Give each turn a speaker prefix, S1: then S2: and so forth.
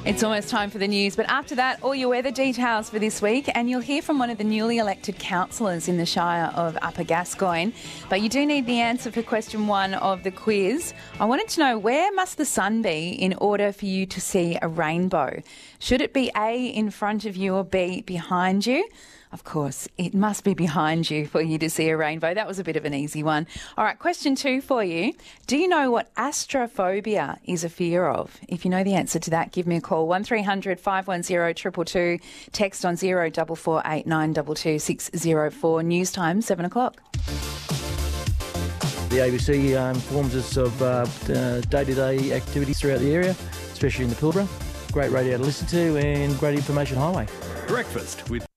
S1: It's almost time for the news, but after that, all your weather details for this week, and you'll hear from one of the newly elected councillors in the Shire of Upper Gascoyne. But you do need the answer for question 1 of the quiz. I wanted to know, where must the sun be in order for you to see a rainbow? Should it be A, in front of you, or B, behind you? Of course, it must be behind you for you to see a rainbow. That was a bit of an easy one. All right, question 2 for you. Do you know what astrophobia is a fear of? If you know the answer to that, give me a call. 1300 510 222. Text on 0448 922 604. News time, 7 o'clock.
S2: The ABC informs us of day-to-day activities throughout the area, especially in the Pilbara. Great radio to listen to and great information highway.
S3: Breakfast with